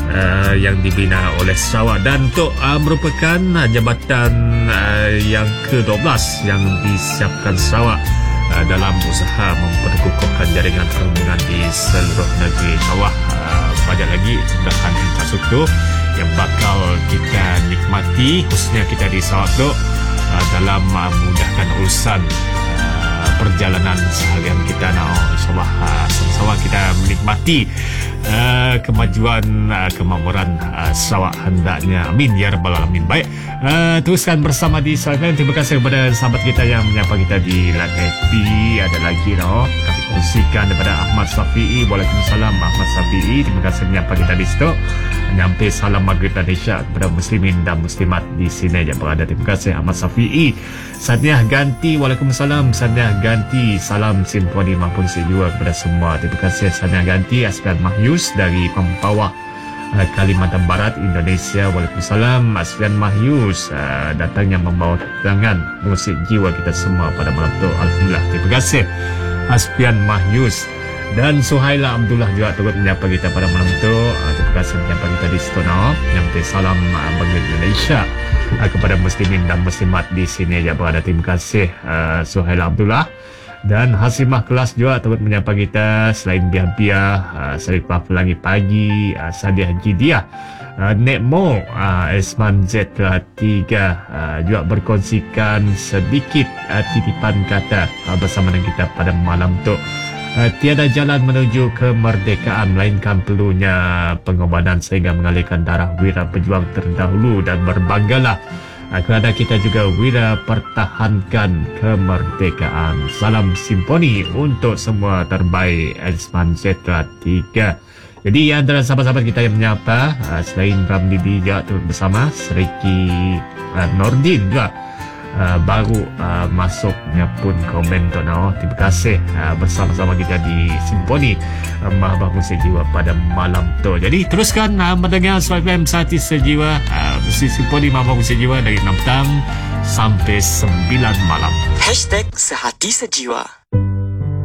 yang dibina oleh Sarawak, dan untuk merupakan jabatan yang ke-12 yang disiapkan Sarawak dalam usaha memperkukuhkan jaringan perhubungan di seluruh negeri. InsyaAllah banyak lagi kemudahan infrastruktur yang bakal kita nikmati, khususnya kita di Sarawak tu, dalam memudahkan urusan perjalanan seharian kita. InsyaAllah sama-sama kita menikmati kemajuan, kemakmuran Sarawak hendaknya. Amin ya rabbal alamin. Baik, teruskan bersama di Sarawak. Terima kasih kepada sahabat kita yang menyapa kita di Lat FB. Ada lagi kami kongsikan daripada Ahmad Safi'i. Waalaikumsalam Ahmad Safi'i, terima kasih menyapa kita di situ. Nyampe salam maghrib dan isyak kepada muslimin dan muslimat di sini yang berada. Terima kasih Ahmad Safi'i. Saniah ganti, Waalaikumsalam Saniah ganti, salam Simponi maupun sejua kepada semua. Terima kasih Saniah ganti. Asfian Mahyus dari Pampawah, Kalimantan Barat, Indonesia. Waalaikumsalam Asfian Mahyus, datangnya membawa tangan musik jiwa kita semua pada malam tu. Alhamdulillah, terima kasih Asfian Mahyus. Dan Suhaila Abdullah juga turut menyapa kita pada malam itu. Terima kasih menyapa kita di Stono. Yang salam bagi Indonesia kepada muslimin dan muslimat di sini yang berada. Terima kasih Suhaila Abdullah. Dan Hasimah Kelas juga turut menyapa kita. Selain Biah-Biah, Sarifah Pelangi Pagi, Sadiah Jidiah, Nekmo, Esman Z3 juga berkongsikan sedikit titipan kata bersama dengan kita pada malam itu. Tiada jalan menuju kemerdekaan melainkan perlunya pengorbanan sehingga mengalirkan darah wira pejuang terdahulu, dan berbanggalah kerana kita juga wira pertahankan kemerdekaan. Salam Simponi untuk semua terbaik Elsman Zetra 3. Jadi antara sahabat-sahabat kita yang menyapa, selain Ramli juga turut bersama, Seriki Nordin juga baru masuknya pun komen tu. Terima kasih bersama-sama kita di Simponi Mahabah Musik Jiwa pada malam tu. Jadi teruskan mendengar Suara FM Sehati Sejiwa, Simponi Mahabah Musik Jiwa dari 6 petang sampai 9 malam. #Sehati Sejiwa.